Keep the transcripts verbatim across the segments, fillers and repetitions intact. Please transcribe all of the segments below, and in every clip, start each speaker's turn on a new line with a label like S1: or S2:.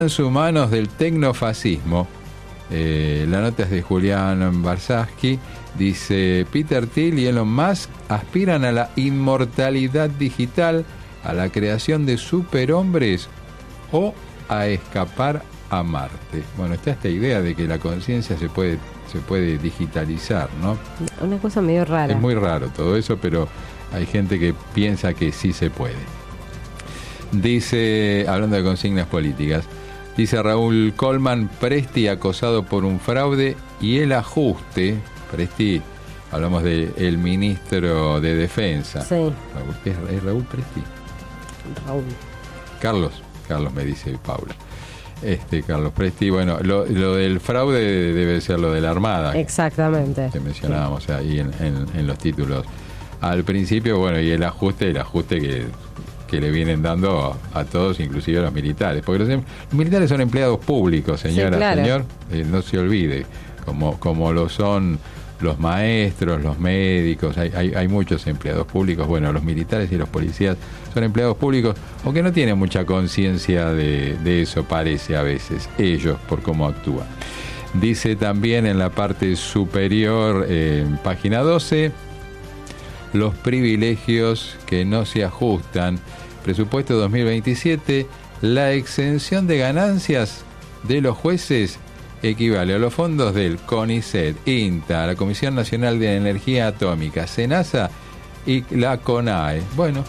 S1: en sus manos del tecnofascismo. Eh, la nota es de Julián Barsaski. Dice: Peter Thiel y Elon Musk aspiran a la inmortalidad digital, a la creación de superhombres o a escapar a Marte. Bueno, está esta idea de que la conciencia se puede, se puede digitalizar, ¿no?
S2: Una cosa medio rara.
S1: Es muy raro todo eso, pero hay gente que piensa que sí se puede. Dice, hablando de consignas políticas, dice Raúl Colman: Presti acosado por un fraude y el ajuste. Presti, hablamos del ministro de Defensa.
S2: Sí.
S1: Raúl, ¿es, es Raúl Presti?
S2: Raúl.
S1: Carlos, Carlos me dice Paula. Este, Carlos Presti, bueno, lo, lo del fraude debe ser lo de la Armada.
S2: Exactamente.
S1: Que mencionábamos sí. ahí en, en, en los títulos. Al principio, bueno, y el ajuste, el ajuste que, que le vienen dando a, a todos, inclusive a los militares. Porque los, los militares son empleados públicos, señora, sí, claro. señor, eh, no se olvide, como, como lo son los maestros, los médicos, hay, hay, hay muchos empleados públicos. Bueno, los militares y los policías son empleados públicos, aunque no tienen mucha conciencia de, de eso, parece a veces, ellos, por cómo actúan. Dice también en la parte superior, eh, en página doce, los privilegios que no se ajustan. Presupuesto dos mil veintisiete, la exención de ganancias de los jueces equivale a los fondos del CONICET, INTA, la Comisión Nacional de Energía Atómica, SENASA y la CONAE. Bueno,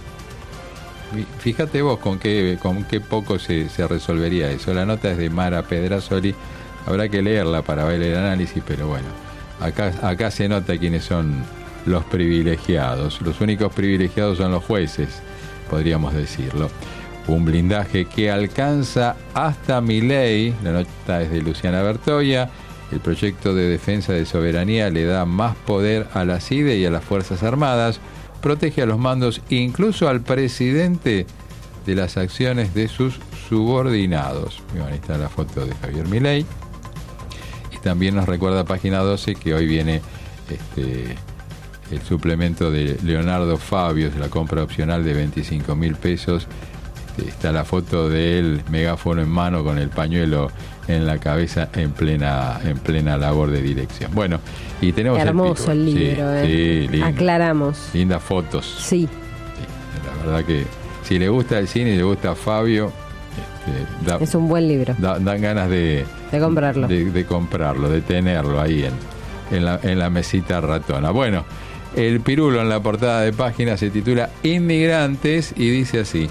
S1: fíjate vos con qué, con qué poco se, se resolvería eso. La nota es de Mara Pedrasoli, habrá que leerla para ver el análisis, pero bueno, acá, acá se nota quiénes son los privilegiados. Los únicos privilegiados son los jueces, podríamos decirlo. Un blindaje que alcanza hasta Milei. La nota es de Luciana Bertoya. El proyecto de defensa de soberanía le da más poder a la C I D E y a las Fuerzas Armadas. Protege a los mandos, incluso al presidente, de las acciones de sus subordinados. Bueno, ahí está la foto de Javier Milei. Y también nos recuerda página doce que hoy viene este, el suplemento de Leonardo Fabios, la compra opcional de veinticinco mil pesos. Está la foto de él, megáfono en mano, con el pañuelo en la cabeza, en plena en plena labor de dirección. Bueno, y tenemos
S2: hermoso el, el libro,
S1: sí,
S2: eh.
S1: sí, lindo.
S2: Aclaramos.
S1: Lindas fotos.
S2: Sí.
S1: sí. La verdad que si le gusta el cine y le gusta Fabio, este, da,
S2: es un buen libro.
S1: Da, dan ganas de,
S2: de comprarlo.
S1: De, de comprarlo, de tenerlo ahí en, en, la, en la mesita ratona. Bueno, el pirulo en la portada de página se titula Inmigrantes y dice así: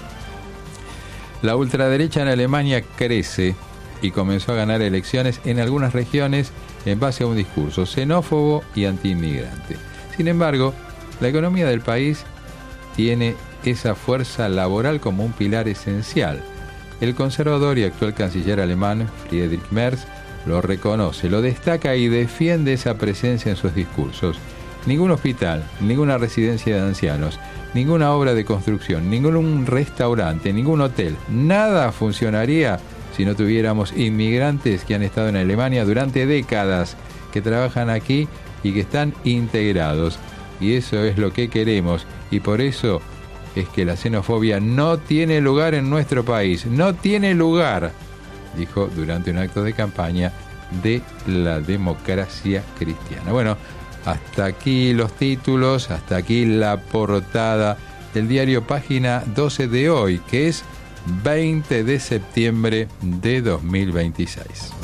S1: la ultraderecha en Alemania crece y comenzó a ganar elecciones en algunas regiones en base a un discurso xenófobo y antiinmigrante. Sin embargo, la economía del país tiene esa fuerza laboral como un pilar esencial. El conservador y actual canciller alemán Friedrich Merz lo reconoce, lo destaca y defiende esa presencia en sus discursos. Ningún hospital, ninguna residencia de ancianos, ninguna obra de construcción, ningún restaurante, ningún hotel, nada funcionaría si no tuviéramos inmigrantes que han estado en Alemania durante décadas, que trabajan aquí y que están integrados. Y eso es lo que queremos, y por eso es que la xenofobia no tiene lugar en nuestro país, no tiene lugar, dijo durante un acto de campaña de la democracia cristiana. Bueno, hasta aquí los títulos, hasta aquí la portada del diario Página doce de hoy, que es veinte de septiembre de dos mil veintiséis.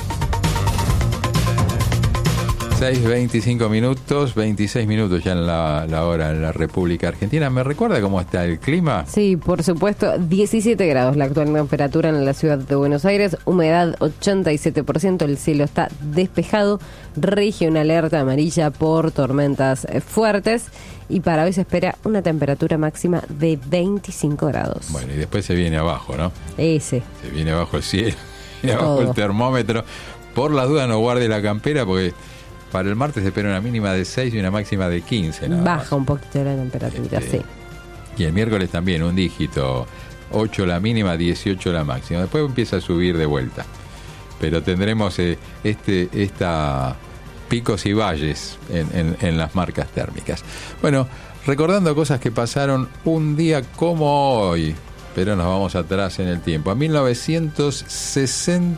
S1: seis veinticinco minutos, veintiséis minutos ya en la, la hora en la República Argentina. ¿Me recuerda cómo está el clima?
S2: Sí, por supuesto, diecisiete grados la actual temperatura en la ciudad de Buenos Aires, humedad ochenta y siete por ciento, el cielo está despejado, rige una alerta amarilla por tormentas fuertes y para hoy se espera una temperatura máxima de veinticinco grados.
S1: Bueno, y después se viene abajo, ¿no?
S2: Ese.
S1: Se viene abajo el cielo, viene abajo el termómetro. Por las dudas no guarde la campera porque para el martes se espera una mínima de seis y una máxima de quince. Nada
S2: Baja
S1: más.
S2: un poquito la temperatura, este, sí.
S1: Y el miércoles también, un dígito. ocho la mínima, dieciocho la máxima. Después empieza a subir de vuelta. Pero tendremos eh, este esta picos y valles en, en, en las marcas térmicas. Bueno, recordando cosas que pasaron un día como hoy. pero nos vamos atrás en el tiempo. A mil novecientos sesenta